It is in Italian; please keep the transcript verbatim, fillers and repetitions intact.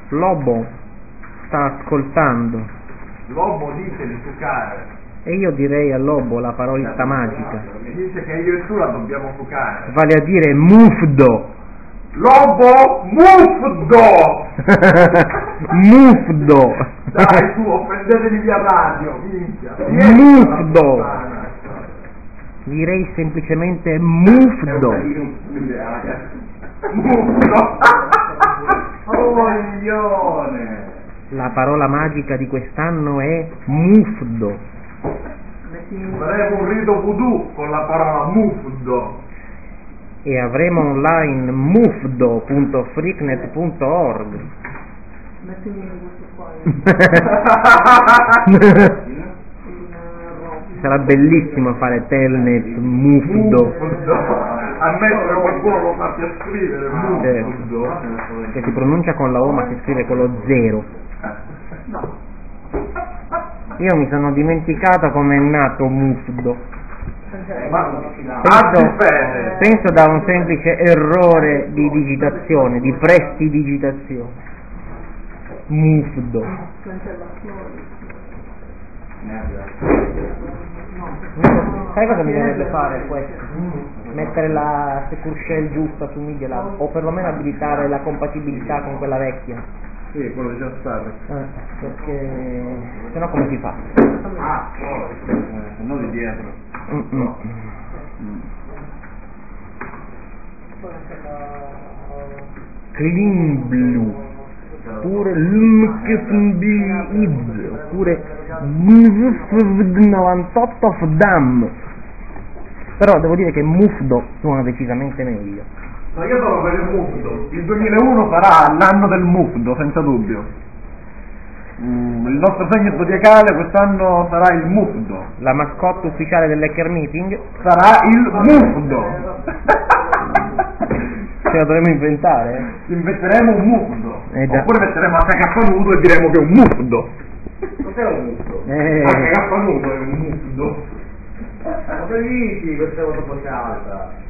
Lobo sta ascoltando. Lobo dice di fucare. E io direi a Lobo la paroletta magica. Mi dice che io e tu la dobbiamo fucare. Vale a dire mufdo. Lobo mufdo! Mufdo! Dai tu, offendetevi via radio, minchia! Mufdo! Direi semplicemente mufdo. Mufdo! Oh coglione! La parola magica di quest'anno è mufdo. Faremo un rito voodoo con la parola mufdo. E avremo online mufdo punto freaknet punto org. Sarà bellissimo fare telnet mufdo. Ammettere qualcuno lo sappia scrivere certo. mufdo. Che si pronuncia con la O ma si scrive con lo zero. Io mi sono dimenticato come è nato mufdo. Penso, penso da un semplice errore di digitazione, di prestidigitazione. Mufdo. Sai cosa mi dovrebbe fare questo? Mettere la secure shell giusta su Media Lab, o perlomeno abilitare la compatibilità con quella vecchia. Sì, quello già sta. Eh, perché sennò come si fa? Ah, eh, non di dietro. Mm-mm. Mm. Clean Blue, oppure L K F B I D, oppure novantotto of Dam. Però devo dire che Mufdo suona decisamente meglio. Ma io sono per il mufdo. Il duemilauno sarà l'anno del mufdo, senza dubbio. Mm, il nostro segno zodiacale quest'anno sarà il mufdo. La mascotte ufficiale dell'Hacker Meeting sarà il mufdo. Ce la dovremmo inventare? Inventeremo un mufdo. Eh già. Oppure metteremo a cacaffanudo e diremo che è un mufdo. Cos'è un mufdo? Eh. A cacaffanudo è un mufdo. Cosa dici questa cosa così alta?